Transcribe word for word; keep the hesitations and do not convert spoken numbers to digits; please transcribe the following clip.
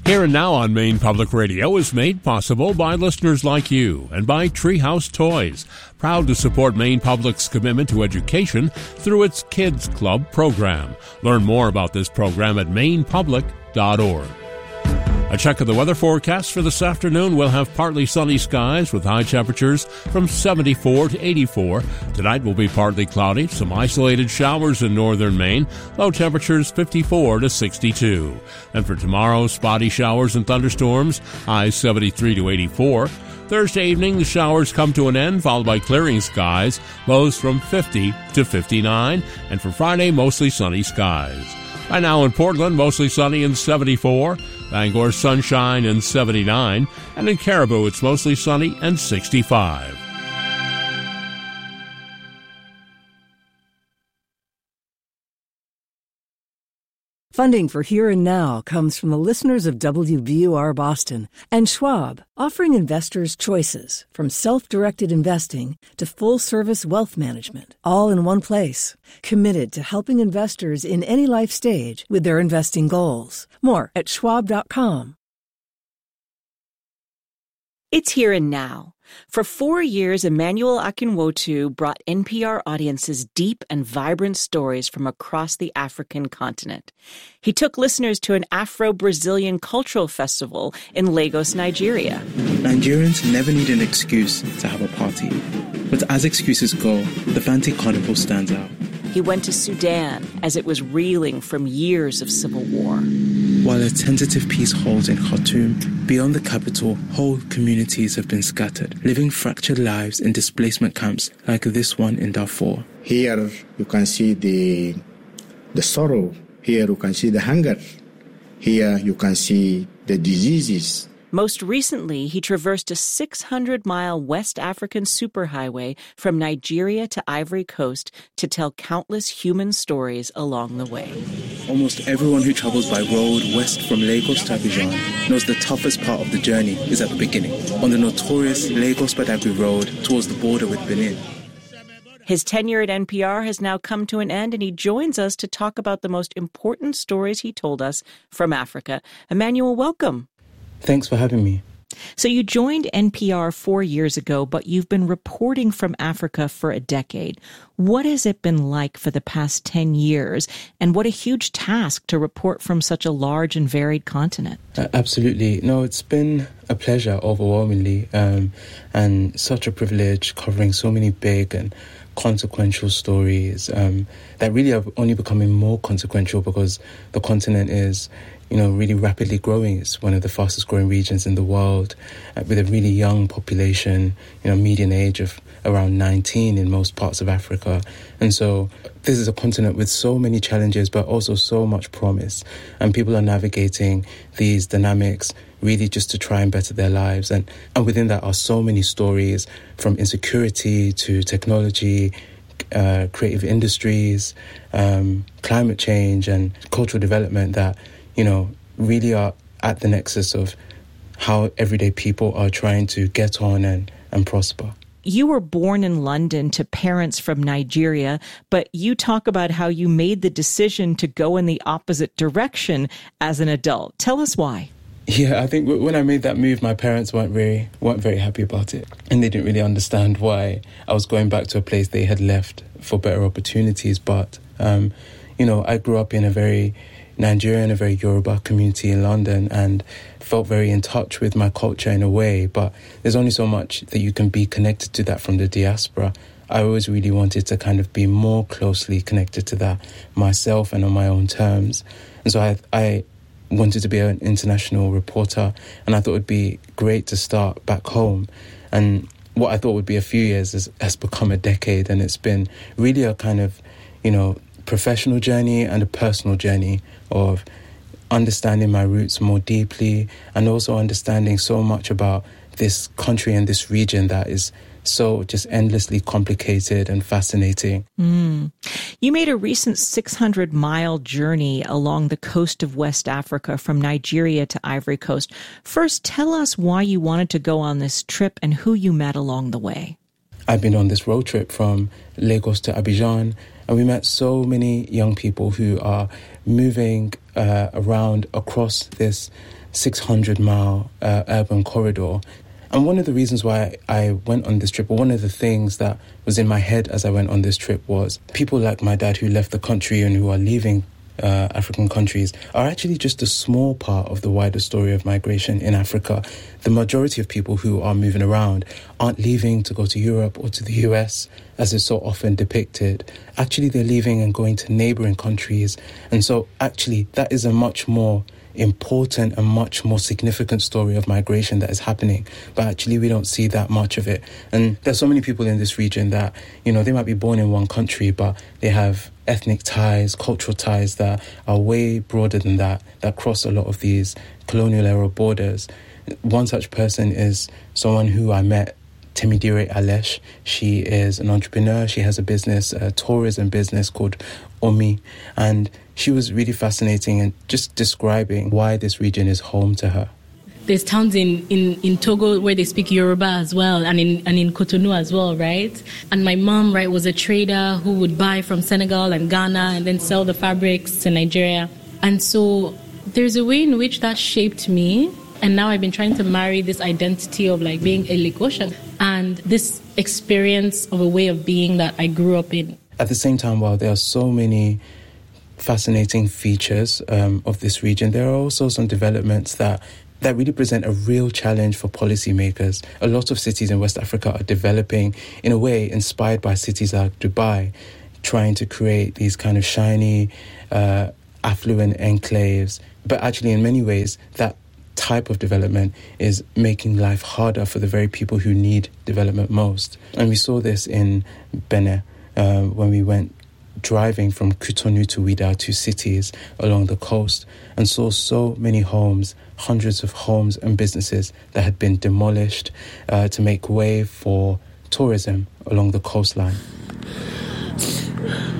Here and Now on Maine Public Radio is made possible by listeners like you and by Treehouse Toys, proud to support Maine Public's commitment to education through its Kids Club program. Learn more about this program at maine public dot org. A check of the weather forecast for this afternoon. We'll have partly sunny skies with high temperatures from seventy-four to eighty-four. Tonight will be partly cloudy, some isolated showers in northern Maine. Low temperatures fifty-four to sixty-two. And for tomorrow, spotty showers and thunderstorms, highs seventy-three to eighty-four. Thursday evening, the showers come to an end, followed by clearing skies, lows from fifty to fifty-nine. And for Friday, mostly sunny skies. By now in Portland, mostly sunny and seventy-four. Bangor, sunshine and seventy-nine. And in Caribou, it's mostly sunny and sixty-five. Funding for Here and Now comes from the listeners of W B U R Boston and Schwab, offering investors choices from self-directed investing to full-service wealth management, all in one place. Committed to helping investors in any life stage with their investing goals. More at schwab dot com. It's Here and Now. For four years, Emmanuel Akinwotu brought N P R audiences deep and vibrant stories from across the African continent. He took listeners to an Afro-Brazilian cultural festival in Lagos, Nigeria. Nigerians never need an excuse to have a party. But as excuses go, the Fante Carnival stands out. He went to Sudan as it was reeling from years of civil war. While a tentative peace holds in Khartoum, beyond the capital, whole communities have been scattered, living fractured lives in displacement camps like this one in Darfur. Here you can see the, the sorrow. Here you can see the hunger. Here you can see the diseases. Most recently, he traversed a six hundred mile West African superhighway from Nigeria to Ivory Coast to tell countless human stories along the way. Almost everyone who travels by road west from Lagos to Abidjan knows the toughest part of the journey is at the beginning, on the notorious Lagos-Badagry Road towards the border with Benin. His tenure at N P R has now come to an end, and he joins us to talk about the most important stories he told us from Africa. Emmanuel, welcome. Thanks for having me. So you joined N P R four years ago, but you've been reporting from Africa for a decade. What has it been like for the past ten years? And what a huge task to report from such a large and varied continent. Uh, absolutely. No, it's been a pleasure, overwhelmingly, um, and such a privilege covering so many big and consequential stories um, that really are only becoming more consequential because the continent is, you know, really rapidly growing. It's one of the fastest growing regions in the world uh, with a really young population, you know, median age of around nineteen in most parts of Africa. And so this is a continent with so many challenges, but also so much promise. And people are navigating these dynamics really just to try and better their lives. And, and within that are so many stories from insecurity to technology, uh, creative industries, um, climate change and cultural development that, you know, really are at the nexus of how everyday people are trying to get on and, and prosper. You were born in London to parents from Nigeria, but you talk about how you made the decision to go in the opposite direction as an adult. Tell us why. Yeah, I think when I made that move, my parents weren't very weren't very happy about it. And they didn't really understand why I was going back to a place they had left for better opportunities. But, um, you know, I grew up in a very Nigerian, a very Yoruba community in London and felt very in touch with my culture in a way. But there's only so much that you can be connected to that from the diaspora. I always really wanted to kind of be more closely connected to that myself and on my own terms. And so I, I wanted to be an international reporter, and I thought it would be great to start back home. And what I thought would be a few years has, has become a decade, and it's been really a kind of, you know, professional journey and a personal journey of understanding my roots more deeply and also understanding so much about this country and this region that is so just endlessly complicated and fascinating. Mm. You made a recent six hundred mile journey along the coast of West Africa from Nigeria to Ivory Coast. First, tell us why you wanted to go on this trip and who you met along the way. I've been on this road trip from Lagos to Abidjan, and we met so many young people who are moving uh, around across this six hundred mile uh, urban corridor. And one of the reasons why I went on this trip, or one of the things that was in my head as I went on this trip, was people like my dad who left the country and who are leaving uh, African countries are actually just a small part of the wider story of migration in Africa. The majority of people who are moving around aren't leaving to go to Europe or to the U S, as is so often depicted. Actually, they're leaving and going to neighbouring countries. And so actually, that is a much more important and much more significant story of migration that is happening, but actually we don't see that much of it. And there's so many people in this region that, you know, they might be born in one country, but they have ethnic ties, cultural ties that are way broader than that, that cross a lot of these colonial era borders. One such person is someone who I met, Temidire Alesh. She is an entrepreneur. She has a business, a tourism business called Omi, and she was really fascinating and just describing why this region is home to her. There's towns in, in, in Togo where they speak Yoruba as well, and in and in Cotonou as well, right? And my mom, right, was a trader who would buy from Senegal and Ghana and then sell the fabrics to Nigeria. And so there's a way in which that shaped me. And now I've been trying to marry this identity of like being a Lagosian and this experience of a way of being that I grew up in. At the same time, while there are so many fascinating features um, of this region, there are also some developments that that really present a real challenge for policymakers. A lot of cities in West Africa are developing in a way inspired by cities like Dubai, trying to create these kind of shiny, uh, affluent enclaves. But actually, in many ways, that type of development is making life harder for the very people who need development most. And we saw this in Benin uh, when we went driving from Cotonou to Ouidah, two cities along the coast, and saw so many homes, hundreds of homes and businesses that had been demolished uh, to make way for tourism along the coastline.